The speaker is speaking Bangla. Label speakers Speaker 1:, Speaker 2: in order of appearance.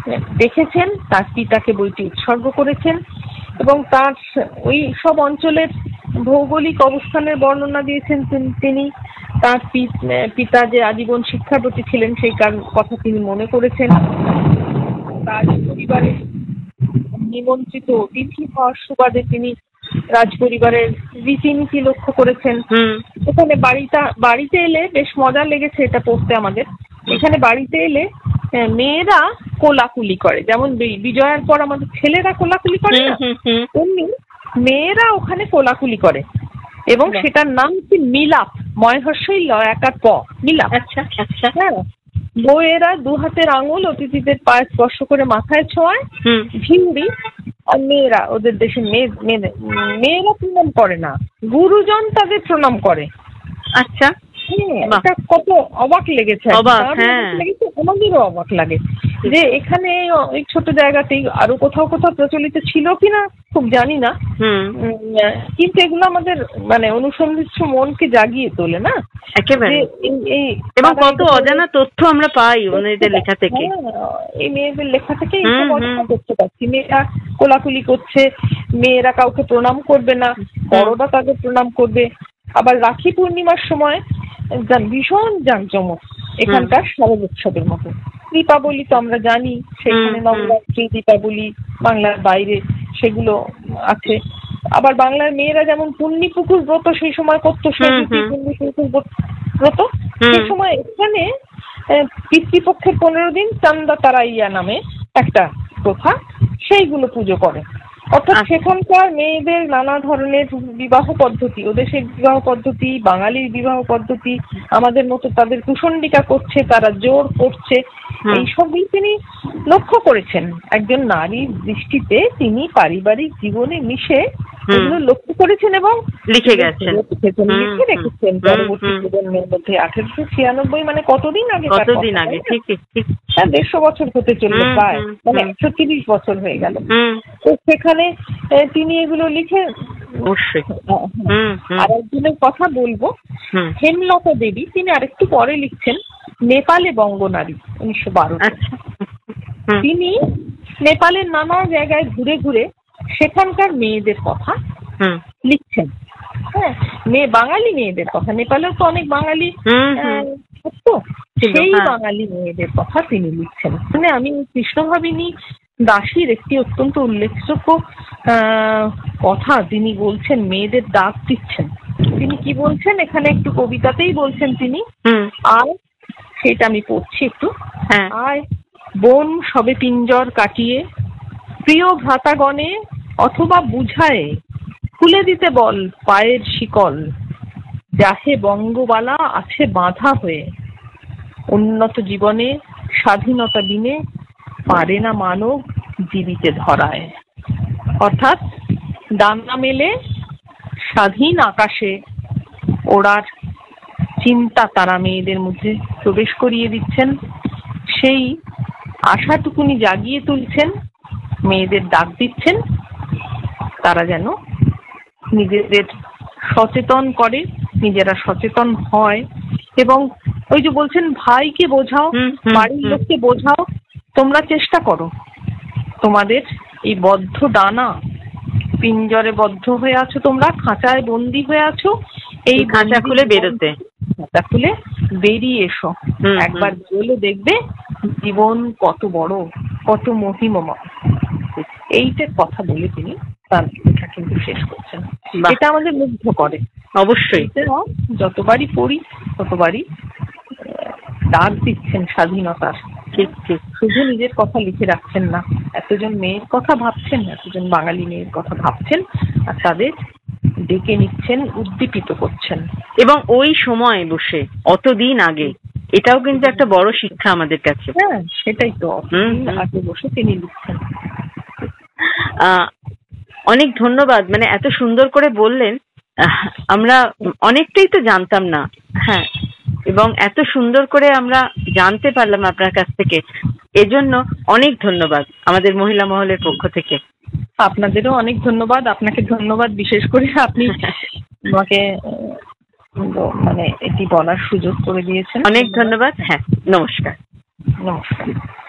Speaker 1: দেখেছেন, তার পিতাকে বইটি উৎসর্গ করেছেন এবং তার ওই সব অঞ্চলের ভৌগোলিক অবস্থানের বর্ণনা দিয়েছেন তিনি। তার পিতা যে আজীবন শিক্ষার প্রতি ছিলেন সেই কথা তিনি মনে করেছেন। তার পরিবারের নিমন্ত্রিত অতিথি হওয়ার সুবাদে তিনি রাজপরিবারের রীতিনীতি লক্ষ্য করেছেন। এখানে বাড়িতে এলে বেশ মজা লেগেছে এটা পড়তে আমাদের। এখানে বাড়িতে এলে মেয়েরা কোলাকুলি করে, যেমন বিজয়ার পর আমাদের ছেলেরা কোলাকুলি করে না, তেমনি মেয়েরা ওখানে কোলাকুলি করে এবং সেটার নাম কি মিলাপ, ময়হর্ষই ল একার প, মিলাপ। আচ্ছা আচ্ছা। হ্যাঁ, বউয়েরা দু হাতের আঙুল অতিথিদের পায়ে স্পর্শ করে মাথায় ছোঁয়ায় ঝিউড়ি, আর মেয়েরা, ওদের দেশে মেয়েরা প্রণাম করে না, গুরুজন তাদের প্রণাম করে। আচ্ছা, এটা কত অবাক লেগেছে, আমাদেরও অবাক লাগে যে এখানে ওই ছোট জায়গাতেই, আরো কোথাও কোথাও প্রচলিত ছিল কিনা খুব জানি না, কিন্তু এগুলো আমাদের মানে অনুসন্ধিৎস মনকে জাগিয়ে তোলে না একেবারে।
Speaker 2: এবং কত অজানা তথ্য আমরা পাই ওনাদের লেখা থেকে,
Speaker 1: এই মেয়েদের লেখা থেকে অজানা তথ্য পাচ্ছি। মেয়েরা কোলাকুলি করছে, মেয়েরা কাউকে প্রণাম করবে না, বড়রা তাদের প্রণাম করবে। আবার রাখি পূর্ণিমার সময় ভীষণ জাঁকজমক এখানকার শারদ উৎসবের মতো। দীপাবলি তো আমরা জানি, সেখানে নবরাত্রি, দীপাবলি বাংলার বাইরে সেগুলো আছে। আবার বাংলার মেয়েরা যেমন পুণ্যিপুকুর ব্রত সেই সময় করতো, পুণ্যিপুকুর ব্রত, সেই সময় এখানে পিতৃপক্ষের 15 দিন চান্দা তারাইয়া নামে একটা প্রথা, সেইগুলো পুজো করে। অর্থাৎ সেখানকার মেয়েদের নানা ধরনের বিবাহ পদ্ধতি, ওদেশের বিবাহ পদ্ধতি, বাঙালির বিবাহ পদ্ধতি, আমাদের মতো তাদের কুশণ্ডিকা করছে, তারা জোর করছে, এইসবই তিনি লক্ষ্য করেছেন। একজন নারীর দৃষ্টিতে তিনি পারিবারিক জীবনে মিশে এগুলো লক্ষ্য করেছেন এবং লিখে রেখেছেন পরবর্তী প্রজন্মের মধ্যে। 1896 মানে কতদিন আগে, 150 বছর হতে চললো, প্রায় মানে 130 বছর হয়ে গেল। তো সেখানে তিনি এগুলো লিখে। আর একজনের কথা বলবো, হেমলতা দেবী, তিনি আরেকটু পরে লিখছেন নেপালে বঙ্গনারী 1912। তিনি নেপালের নানা জায়গায় ঘুরে ঘুরে সেখানকার মেয়েদের কথা লিখছেন। হ্যাঁ, বাঙালি মেয়েদের কথা, নেপালেও তো অনেক বাঙালি থাকতো, সেই বাঙালি মেয়েদের কথা তিনি লিখছেন। মানে আমি কৃষ্ণভাবিনী দাসীর একটি অত্যন্ত উল্লেখযোগ্য কথা তিনি বলছেন, মেয়েদের ডাক দিচ্ছেন। তিনি কি বলছেন এখানে একটু কবিতাতেই বলছেন তিনি, আয়, সেটা আমি পড়ছি একটু। আয় বোন সবে পিঞ্জর কাটিয়ে, প্রিয় ভ্রাতাগণে অথবা বুঝায়ে, খুলে দিতে বল পায়ের শিকল, যাহে বঙ্গবালা আছে বাঁধা হয়ে, উন্নত জীবনে স্বাধীনতা বিনে পারে না মানব জীবিতে ধরায়। অর্থাৎ ডানা মেলে স্বাধীন আকাশে ওড়ার চিন্তা তারা মেয়েদের মধ্যে প্রবেশ করিয়ে দিচ্ছেন, সেই আশাটুকুনি জাগিয়ে তুলছেন, মেয়েদের ডাক দিচ্ছেন তারা যেন নিজেদের সচেতন করে, নিজেরা সচেতন হয়। এবং ওই যে বলছেন ভাইকে বোঝাও, বাড়ির লোককে বোঝাও, তোমরা চেষ্টা করো, তোমাদের এই বদ্ধ ডানা, পিঞ্জরে বদ্ধ হয়ে আছো তোমরা, খাঁচায় বন্দি হয়ে আছো, এই খাঁচা খুলে বেরোতে, খাঁচা খুলে বেরিয়ে এসো, একবার বেরোলে দেখবে জীবন কত বড়, কত মহিমময়। এইটার কথা বলে তিনি তার লেখা কিন্তু শেষ করছেন। এটা আমাদের মুগ্ধ করে অবশ্যই, যতবারই পড়ি ততবারই ডাক দিচ্ছেন স্বাধীনতার। ঠিক ঠিক, শুধু নিজের কথা লিখে রাখছেন না, এতজন মেয়ের কথা ভাবছেন, এতজন বাঙালি মেয়ের কথা ভাবছেন, আর তাদের ডেকে নিচ্ছেন, উদ্দীপিত করছেন। এবং ওই সময় বসে, অতদিন আগে, এটাও কিন্তু একটা বড় শিক্ষা আমাদের কাছে। হ্যাঁ, সেটাই তো, আগে বসে তিনি লিখছেন। অনেক ধন্যবাদ, মানে এত সুন্দর করে বললেন, আমরা অনেকটাই তো জানতাম না। হ্যাঁ, এবং এত সুন্দর করে আমরা জানতে পারলাম আপনার কাছ থেকে, এজন্য অনেক ধন্যবাদ আমাদের মহিলা মহলের পক্ষ থেকে। আপনাদেরও অনেক ধন্যবাদ। আপনাকে ধন্যবাদ বিশেষ করে, আপনি আমাকে মানে এটি বলার সুযোগ করে দিয়েছেন। অনেক ধন্যবাদ। হ্যাঁ, নমস্কার। নমস্কার।